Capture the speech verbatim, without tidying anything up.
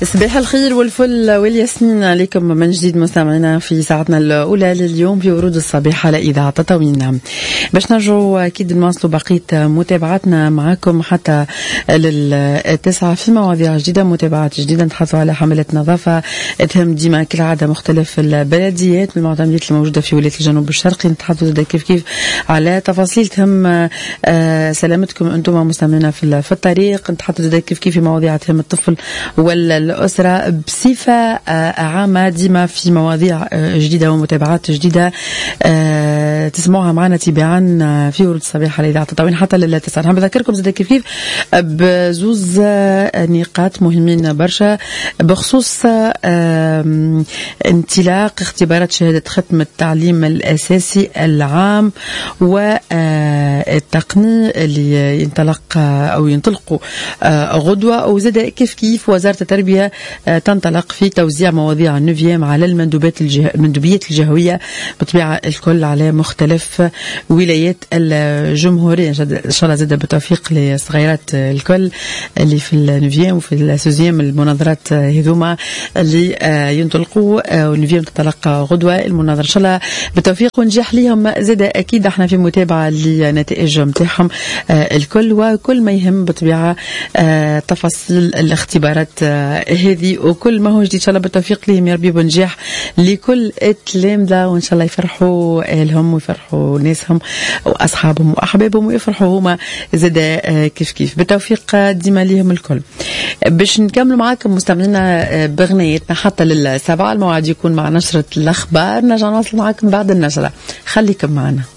صباح الخير والفل والياسمين عليكم من جديد مستمعينا في ساعتنا الأولى لليوم في ورود الصباح على إذاعة تطاوين. باش نرجعوا أكيد نواصلوا بقية متابعتنا معكم حتى للتسعة في مواضيع جديدة، متابعات جديدة نتحدثوا على حملة نظافة تهم ديما كالعادة مختلف البلديات من المعتمدات الموجودة في ولاية الجنوب الشرقي. نتحدثوا كيف كيف على تفاصيل تهم سلامتكم أنتم مستمعينا في الطريق. نتحدثوا كيف كيف في مواضيع تهم الطفل والأسرة بصفة عامة، ديما في مواضيع جديدة ومتابعات جديدة تسمعوها معنا تباعا في ورود الصباح على إذاعة تطاوين حتى للتسعة. نحب أذكركم زي كيف كيف بزوز نقاط مهمين برشا بخصوص انطلاق اختبارات شهادة ختم التعليم الأساسي العام والتقني اللي ينطلق أو ينطلقوا غدوة، أو زاد كيف كيف وزارة التربية تنطلق في توزيع مواضيع النوفيام على المندوبات الجه... المندوبيات الجهوية بطبيعة الكل على مختلف ولايات الجمهورية. إن شاء الله زاد بالتوفيق للصغيرات الكل اللي في النوفيام وفي السوزيام. المناظرات هذوما اللي ينطلقوا والنوفيام تنطلق غدوة المناظرة إن شاء الله بالتوفيق ونجاح ليهم. زاد أكيد احنا في متابعة لنتائج متاعهم الكل، وكل ما يهم بطبيعة تفاصيل الاختبارات هذه وكل ما هو جديد إن شاء الله بالتوفيق لهم يا ربي ونجاح لكل التلامذة، وإن شاء الله يفرحوا أهلهم ويفرحوا ناسهم وأصحابهم وأحبابهم ويفرحوا هما زاد كيف كيف بالتوفيق ديما ليهم الكل. باش نكمل معاكم مستمعينا بغنيتنا حتى للسبعة. الموعد يكون مع نشرة الأخبار، نرجع نواصل معاكم بعد النشرة، خليكم معنا.